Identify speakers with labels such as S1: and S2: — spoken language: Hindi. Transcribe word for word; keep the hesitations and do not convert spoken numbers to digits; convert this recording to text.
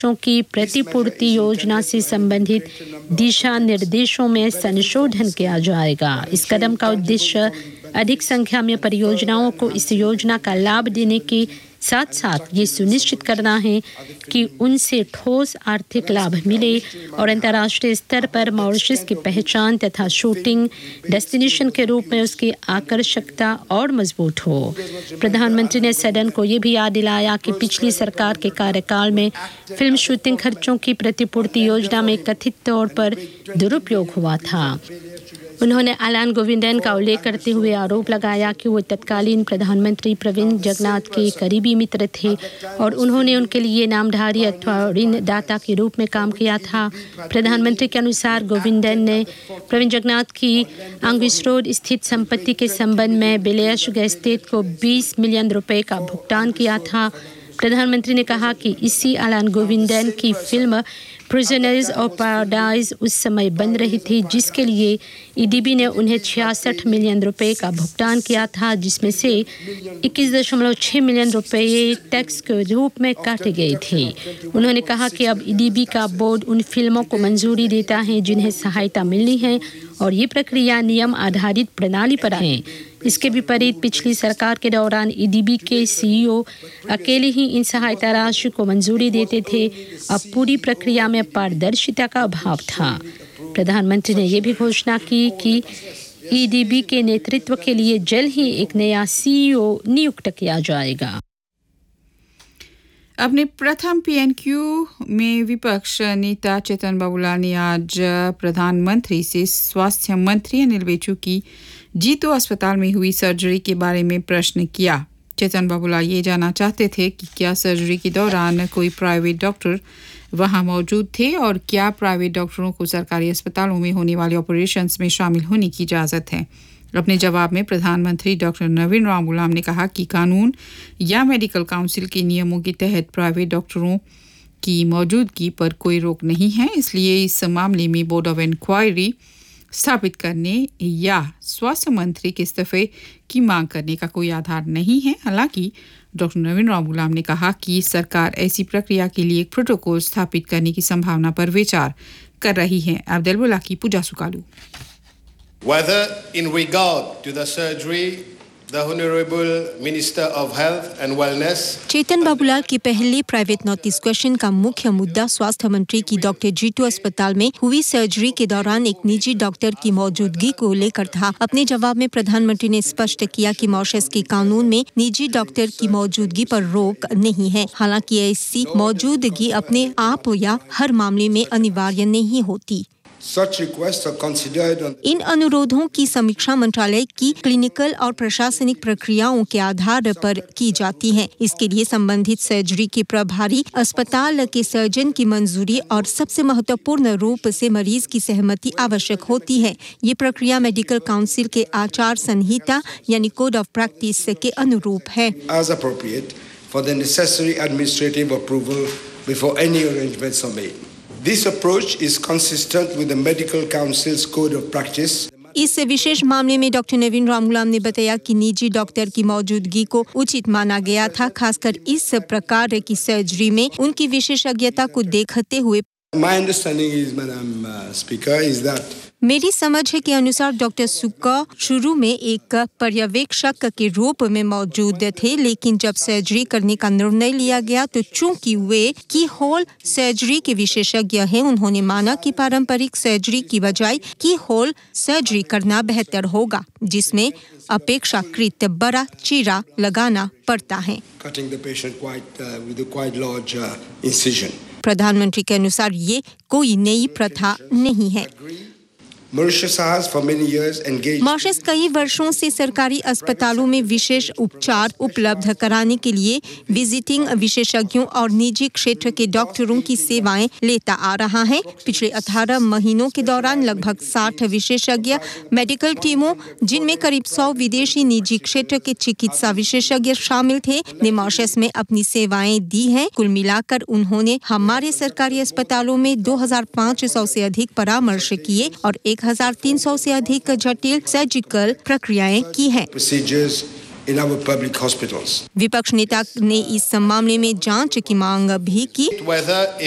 S1: की प्रतिपूर्ति योजना से संबंधित दिशा निर्देशों में संशोधन किया जाएगा। इस कदम का उद्देश्य अधिक संख्या में परियोजनाओं को इस योजना का लाभ देने के साथ साथ ये सुनिश्चित करना है कि उनसे ठोस आर्थिक लाभ मिले और अंतर्राष्ट्रीय स्तर पर मॉरिशस की पहचान तथा शूटिंग डेस्टिनेशन के रूप में उसकी आकर्षकता और मजबूत हो। प्रधानमंत्री ने सदन को ये भी याद दिलाया कि पिछली सरकार के कार्यकाल में फिल्म शूटिंग खर्चों की प्रतिपूर्ति योजना में कथित तौर पर दुरुपयोग हुआ था। उन्होंने अलान गोविंदन का उल्लेख करते हुए आरोप लगाया कि वो तत्कालीन प्रधानमंत्री प्रवीण जगन्नाथ के करीबी मित्र थे और उन्होंने उनके लिए नामधारी अथवा ऋण दाता के रूप में काम किया था। प्रधानमंत्री के अनुसार गोविंदन ने प्रवीण जगन्नाथ की आंग्विस रोड स्थित संपत्ति के संबंध में बिलेश गैस्टेट को बीस मिलियन रुपए का भुगतान किया था। प्रधानमंत्री ने कहा कि इसी अलान गोविंदन की फिल्म प्रिजनर्स ऑफ पैराडाइज उस समय बन रही थी, जिसके लिए ईडीबी ने उन्हें छियासठ मिलियन रुपए का भुगतान किया था, जिसमें से इक्कीस दशमलव छह मिलियन रुपए टैक्स के रूप में काटे गए थे। उन्होंने कहा कि अब ईडीबी का बोर्ड उन फिल्मों को मंजूरी देता है जिन्हें सहायता मिलनी है और ये प्रक्रिया नियम आधारित प्रणाली पर है। इसके विपरीत पिछली सरकार के दौरान ईडीबी के सीईओ अकेले ही इन सहायता राशि को मंजूरी देते थे। अब पूरी प्रक्रिया में पारदर्शिता का अभाव था। प्रधानमंत्री ने यह भी घोषणा की कि ईडीबी के नेतृत्व के लिए जल्द ही एक नया सीईओ नियुक्त किया जाएगा।
S2: अपने प्रथम पीएनक्यू में विपक्ष नेता चेतन बाबूलाल ने आज प्रधानमंत्री से स्वास्थ्य मंत्री अनिल विज की जीतो अस्पताल में हुई सर्जरी के बारे में प्रश्न किया। चेतन बाबूलाल ये जानना चाहते थे कि क्या सर्जरी के दौरान कोई प्राइवेट डॉक्टर वहां मौजूद थे और क्या प्राइवेट डॉक्टरों को सरकारी अस्पतालों में होने वाले ऑपरेशंस में शामिल होने की इजाज़त है। अपने जवाब में प्रधानमंत्री डॉक्टर नवीन राम गुलाम ने कहा कि कानून या मेडिकल काउंसिल के नियमों के तहत प्राइवेट डॉक्टरों की मौजूदगी पर कोई रोक नहीं है, इसलिए इस मामले में बोर्ड ऑफ इंक्वायरी स्थापित करने या स्वास्थ्य मंत्री के इस्तीफे की मांग करने का कोई आधार नहीं है। हालांकि डॉक्टर नवीन राम गुलाम ने कहा कि सरकार ऐसी प्रक्रिया के लिए एक प्रोटोकॉल स्थापित करने की संभावना पर विचार कर रही है। अब्दुल की पूजा Sukalu.
S3: Whether in regard to the surgery, the Honorable Minister of Health and Wellness
S4: चेतन बाबूलाल की पहली प्राइवेट नोटिस क्वेश्चन का मुख्य मुद्दा स्वास्थ्य मंत्री की डॉक्टर जीतू अस्पताल में हुई सर्जरी के दौरान एक निजी डॉक्टर की मौजूदगी को लेकर था। अपने जवाब में प्रधानमंत्री ने स्पष्ट किया कि मॉरिशस के कानून में निजी डॉक्टर की मौजूदगी पर रोक नहीं है। हालांकि ऐसी मौजूदगी अपने आप या हर मामले में अनिवार्य नहीं होती।
S5: Such requests are considered on...
S4: इन अनुरोधों की समीक्षा मंत्रालय की क्लिनिकल और प्रशासनिक प्रक्रियाओं के आधार पर की जाती है। इसके लिए संबंधित सर्जरी के प्रभारी अस्पताल के सर्जन की मंजूरी और सबसे महत्वपूर्ण रूप से मरीज की सहमति आवश्यक होती है। ये प्रक्रिया मेडिकल काउंसिल के आचार संहिता यानी कोड ऑफ प्रैक्टिस के अनुरूप है।
S5: As appropriate for the necessary administrative approval before any arrangements are made. This approach is consistent with the Medical Council's Code of Practice.
S4: इस विशेष मामले में डॉक्टर नवीन राम गुलाम ने बताया कि निजी डॉक्टर की मौजूदगी को उचित माना गया था, खासकर इस प्रकार की सर्जरी में उनकी विशेषज्ञता को देखते हुए।
S5: My understanding is, Madam uh, Speaker, is that
S4: मेरी समझ है कि अनुसार डॉक्टर सुक्का शुरू में एक पर्यवेक्षक के रूप में मौजूद थे, लेकिन जब सर्जरी करने का निर्णय लिया गया तो चूंकि वे की होल सर्जरी के विशेषज्ञ हैं, उन्होंने माना कि पारंपरिक सर्जरी की बजाय की होल सर्जरी करना बेहतर होगा, जिसमें अपेक्षाकृत बड़ा चीरा लगाना पड़ता है।
S5: cutting the patient quite uh, with a quite large uh, incision.
S4: प्रधानमंत्री के अनुसार ये कोई नई प्रथा नहीं है।
S5: Mauritius has for many years engaged
S4: Mauritius कई वर्षों से सरकारी अस्पतालों में विशेष उपचार उपलब्ध कराने के लिए विजिटिंग विशेषज्ञों और निजी क्षेत्र के डॉक्टरों की सेवाएं लेता आ रहा है। पिछले अठारह महीनों के दौरान लगभग साठ विशेषज्ञ मेडिकल टीमों, जिनमें करीब सौ विदेशी निजी क्षेत्र के चिकित्सा विशेषज्ञ शामिल थे, ने मॉरिशस में अपनी सेवाएं दी हैं। कुल मिलाकर उन्होंने हमारे सरकारी अस्पतालों में दो हज़ार पाँच सौ से अधिक परामर्श किए और एक एक हज़ार तीन सौ से अधिक जटिल सर्जिकल प्रक्रियाएं की हैं।
S5: in our public hospitals.
S4: विपक्ष नेता ने इस मामले में जांच की मांग भी की।